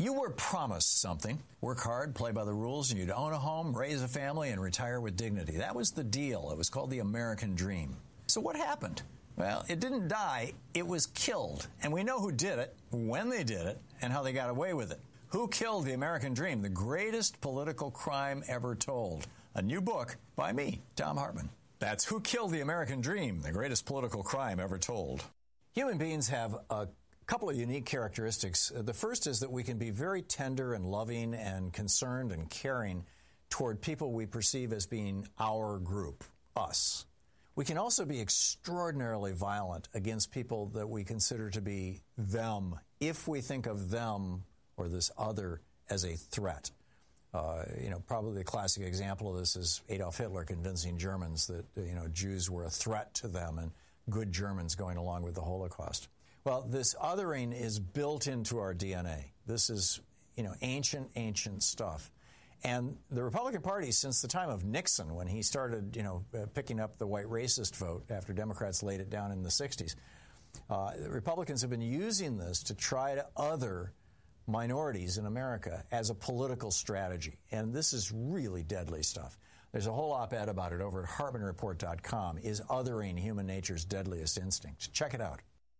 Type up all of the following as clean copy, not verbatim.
You were promised something. Work hard, play by the rules, and you'd own a home, raise a family, and retire with dignity. That was the deal. It was called the American Dream. So what happened? Well, it didn't die. It was killed. And we know who did it, when they did it, and how they got away with it. Who killed the American Dream? The greatest political crime ever told. A new book by me, Thom Hartmann. That's Who Killed the American Dream, the greatest political crime ever told. Human beings have a couple of unique characteristics. The first is that we can be very tender and loving and concerned and caring toward people we perceive as being our group, us. We can also be extraordinarily violent against people that we consider to be them, if we think of them or this other as a threat. Probably the classic example of this is Adolf Hitler convincing Germans that, Jews were a threat to them and good Germans going along with the Holocaust. Well, this othering is built into our DNA. This is, ancient stuff. And the Republican Party, since the time of Nixon, when he started, picking up the white racist vote after Democrats laid it down in the 60s, the Republicans have been using this to try to other minorities in America as a political strategy. And this is really deadly stuff. There's a whole op-ed about it over at HartmannReport.com. Is othering human nature's deadliest instinct? Check it out.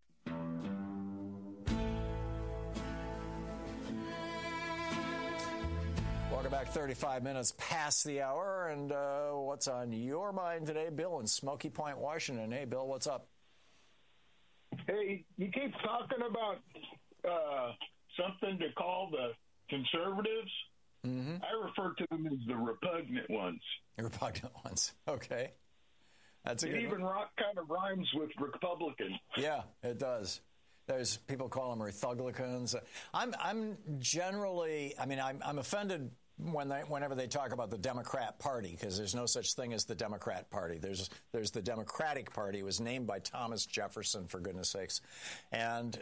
Welcome back. 35 minutes past the hour. And what's on your mind today? Bill in Smoky Point, Washington. Hey, Bill, what's up? Hey, you keep talking about something to call the conservatives. Mm-hmm. I refer to them as the repugnant ones. The repugnant ones. Okay. That's a it good even kind of rhymes with Republican. Yeah, it does. There's people call them Rethuglicans. I'm generally, I'm offended whenever they talk about the Democrat Party, because there's no such thing as the Democrat Party. There's the Democratic Party. It was named by Thomas Jefferson, for goodness sakes, but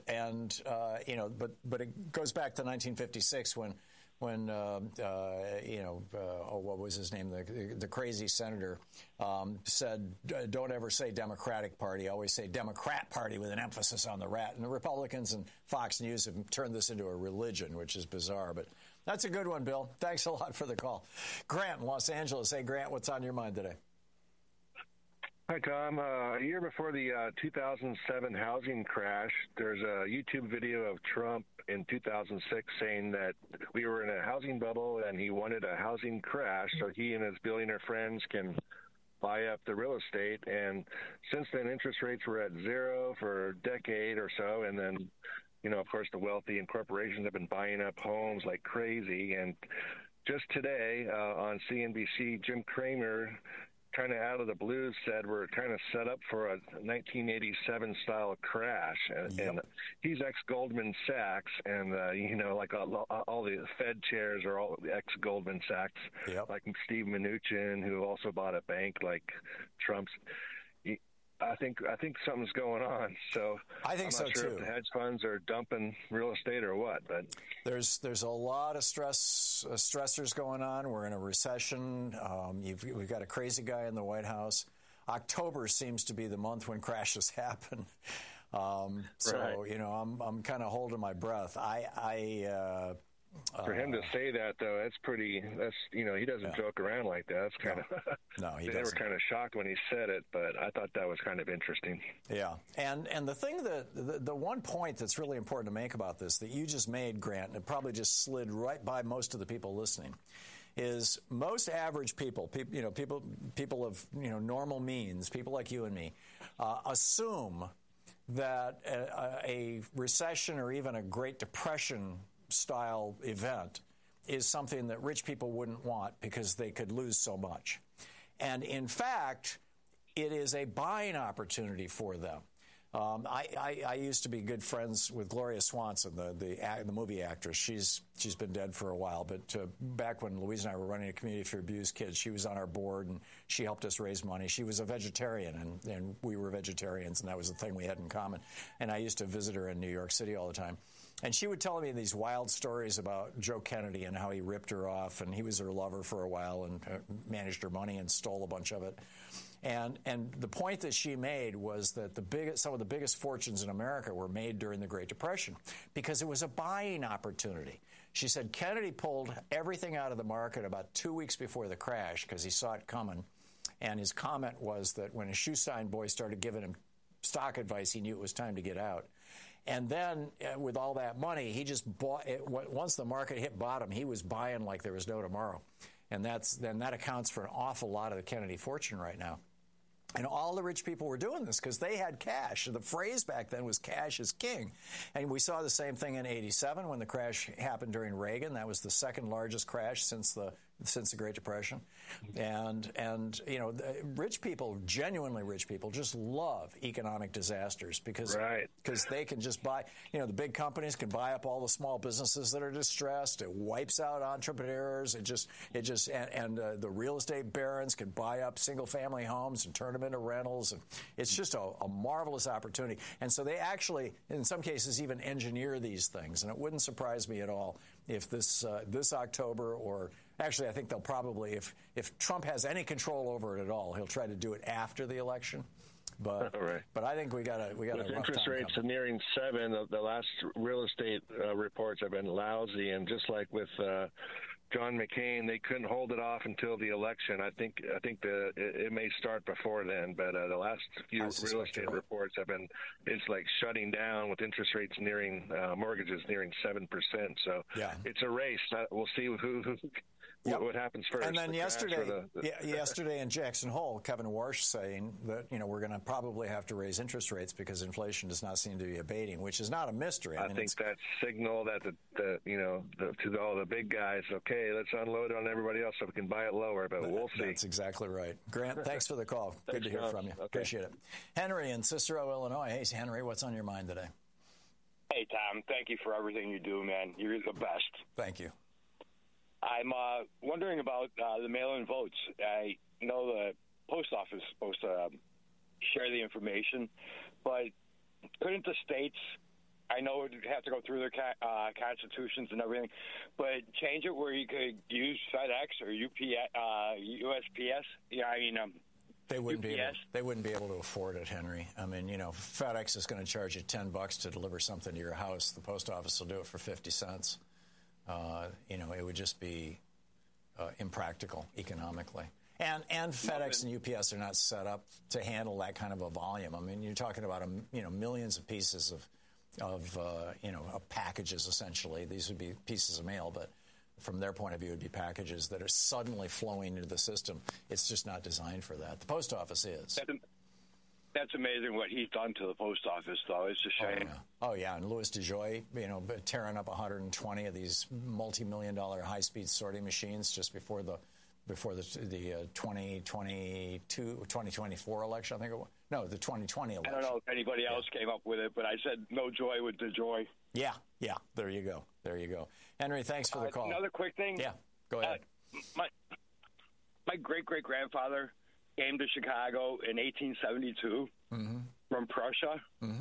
it goes back to 1956 when what was his name? The crazy senator said, "Don't ever say Democratic Party. Always say Democrat Party with an emphasis on the rat." And the Republicans and Fox News have turned this into a religion, which is bizarre. But that's a good one, Bill. Thanks a lot for the call. Grant in Los Angeles. Hey, Grant, what's on your mind today? Hi, Tom. A year before the 2007 housing crash, there's a YouTube video of Trump in 2006 saying that we were in a housing bubble and he wanted a housing crash so he and his billionaire friends can buy up the real estate. And since then, interest rates were at zero for a decade or so. And then, of course, the wealthy and corporations have been buying up homes like crazy. And just today on CNBC, Jim Cramer, kind of out of the blue, said we're kind of set up for a 1987 style crash. And he's ex-Goldman Sachs, and like all the Fed chairs are all ex-Goldman Sachs, like Steve Mnuchin, who also bought a bank like Trump's. I think something's going on. So I think I'm not sure too. If the hedge funds are dumping real estate or what, but there's a lot of stressors going on. We're in a recession. We've got a crazy guy in the White House. October seems to be the month when crashes happen. I'm kind of holding my breath. For him to say that, though, he doesn't joke around like that. That's kind of, they were kind of shocked when he said it, but I thought that was kind of interesting. Yeah. And the thing the one point that's really important to make about this that you just made, Grant, and it probably just slid right by most of the people listening, is most average people of, normal means, people like you and me, assume that a recession or even a Great Depression style event is something that rich people wouldn't want because they could lose so much. And in fact, it is a buying opportunity for them. I used to be good friends with Gloria Swanson, the movie actress. She's been dead for a while, but back when Louise and I were running a community for abused kids, she was on our board and she helped us raise money. She was a vegetarian and we were vegetarians, and that was the thing we had in common. And I used to visit her in New York City all the time. And she would tell me these wild stories about Joe Kennedy and how he ripped her off, and he was her lover for a while and managed her money and stole a bunch of it. And the point that she made was that some of the biggest fortunes in America were made during the Great Depression because it was a buying opportunity. She said Kennedy pulled everything out of the market about 2 weeks before the crash because he saw it coming. And his comment was that when a shoe sign boy started giving him stock advice, he knew it was time to get out. And then with all that money, he just bought it. Once the market hit bottom, he was buying like there was no tomorrow. And that accounts for an awful lot of the Kennedy fortune right now. And all the rich people were doing this because they had cash. The phrase back then was cash is king. And we saw the same thing in 87 when the crash happened during Reagan. That was the second largest crash since the Great Depression. And you know, rich people, genuinely rich people, just love economic disasters because they can just buy, you know, the big companies can buy up all the small businesses that are distressed. It wipes out entrepreneurs. The real estate barons can buy up single family homes and turn them into rentals. And it's just a marvelous opportunity. And so they actually, in some cases, even engineer these things. And it wouldn't surprise me at all if this October, or actually I think they'll probably, if Trump has any control over it at all, he'll try to do it after the election. But but I think we got a rough interest time rates coming. nearing 7. The last real estate reports have been lousy, and just like with John McCain, they couldn't hold it off until the election. I think it may start before then, but the last few real estate reports have been, it's like shutting down with interest rates nearing, mortgages nearing 7%. So it's a race. We'll see who what happens first. And then yesterday in Jackson Hole, Kevin Warsh saying that, you know, we're going to probably have to raise interest rates because inflation does not seem to be abating, which is not a mystery. I think that signal that to all the big guys, okay, let's unload on everybody else so we can buy it lower, but we'll see. That's exactly right. Grant, thanks for the call. Good to hear from you. Okay. Appreciate it. Henry in Cicero, Illinois. Hey, Henry, what's on your mind today? Hey, Tom. Thank you for everything you do, man. You're the best. Thank you. I'm wondering about the mail-in votes. I know the post office is supposed to share the information, but couldn't the states, I know it would have to go through their constitutions and everything, but change it where you could use FedEx or USPS? Yeah, I mean, They wouldn't be able to afford it, Henry. I mean, you know, FedEx is going to charge you $10 to deliver something to your house. The post office will do it for 50 cents. You know, it would just be impractical economically. And FedEx and UPS are not set up to handle that kind of a volume. I mean, you're talking about millions of pieces of packages. Essentially, these would be pieces of mail, but from their point of view, it would be packages that are suddenly flowing into the system. It's just not designed for that. The post office is. That's amazing what he's done to the post office, though. It's a shame. Oh, yeah. And Louis DeJoy, tearing up 120 of these multi-million-dollar high-speed sorting machines just before the 2024 election, I think it was. No, the 2020 election. I don't know if anybody else came up with it, but I said no joy with DeJoy. Yeah. There you go. Henry, thanks for the call. Another quick thing. Yeah, go ahead. My great-great-grandfather came to Chicago in 1872 from Prussia,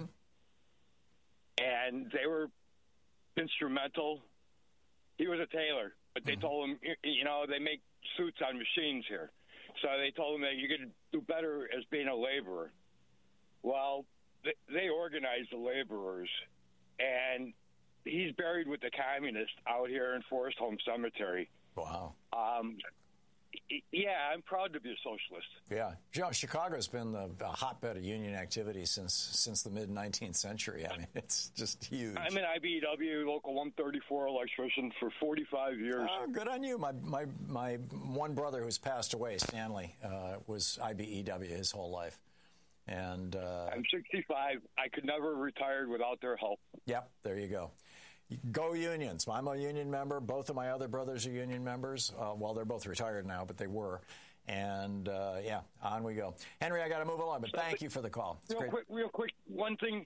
and they were instrumental. He was a tailor, but they told him, they make suits on machines here. So they told him that you could do better as being a laborer. Well, they organized the laborers, and he's buried with the communists out here in Forest Home Cemetery. Wow. Yeah, I'm proud to be a socialist. Yeah. Chicago's been the hotbed of union activity since the mid-19th century. I mean, it's just huge. I'm an IBEW Local 134 electrician for 45 years. Oh, good on you. My one brother who's passed away, Stanley, was IBEW his whole life. And I'm 65. I could never have retired without their help. Yep, there you go. Go unions. I'm a union member. Both of my other brothers are union members. Well, they're both retired now, but they were. And, on we go. Henry, I got to move along, but thank you for the call. Real quick, one thing,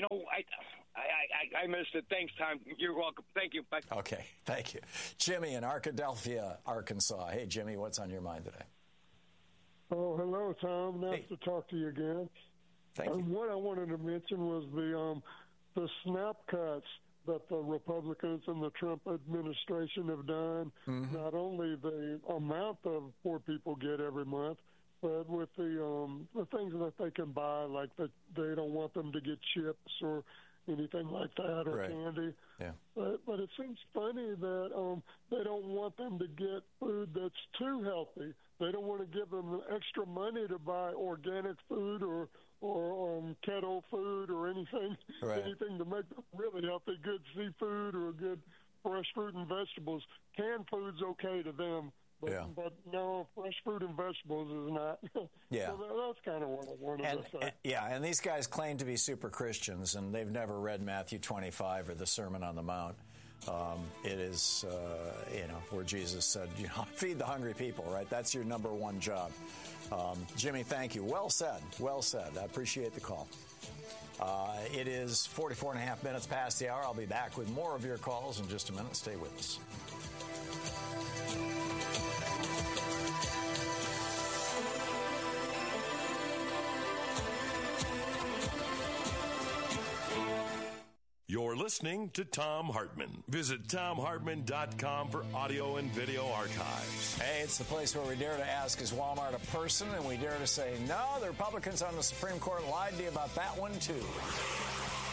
I missed it. Thanks, Tom. You're welcome. Thank you. Bye. Okay, thank you. Jimmy in Arkadelphia, Arkansas. Hey, Jimmy, what's on your mind today? Oh, hello, Tom. Nice to talk to you again. Thank you. What I wanted to mention was the snap cuts that the Republicans and the Trump administration have done. Mm-hmm. Not only the amount of poor people get every month, but with the things that they can buy, like they don't want them to get chips or anything like that, or right. candy. Yeah. But it seems funny that they don't want them to get food that's too healthy. They don't want to give them extra money to buy organic food or keto food or anything, right. anything to make them really healthy, good seafood or good fresh fruit and vegetables. Canned food's okay to them. But no, fresh fruit and vegetables is not. Yeah. So that's kind of what I wanted to say. And these guys claim to be super Christians, and they've never read Matthew 25 or the Sermon on the Mount. It is, where Jesus said, feed the hungry people, right? That's your number one job. Jimmy, thank you. Well said. Well said. I appreciate the call. It is 44 and a half minutes past the hour. I'll be back with more of your calls in just a minute. Stay with us. You're listening to Thom Hartmann. Visit ThomHartmann.com for audio and video archives. Hey, it's the place where we dare to ask, is Walmart a person? And we dare to say, no, the Republicans on the Supreme Court lied to you about that one, too.